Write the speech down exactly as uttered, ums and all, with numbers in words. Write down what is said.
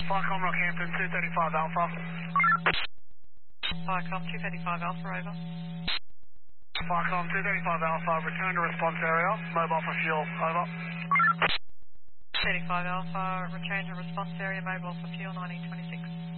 Flycom Rockhampton, two thirty-five Alpha. Flycom two thirty-five Alpha, over. Flycom two thirty-five Alpha, return to response area, mobile for fuel, over. thirty-five Alpha, return to response area, mobile for fuel, nineteen twenty-six.